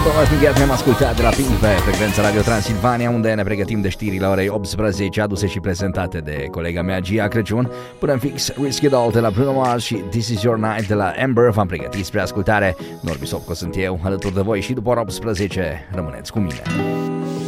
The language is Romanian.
Don't Forget ne-am ascultat de la Pink pe frecvența Radio Transilvania, unde ne pregătim de știrile orei 18, aduse și prezentate de colega mea Gia Crăciun. Până în fix, Risky Doll de la Bruno Mars și This Is Your Night de la Amber v-am pregătit spre ascultare. Norbi Sopco sunt eu, alături de voi și după ora 18. Rămâneți cu mine.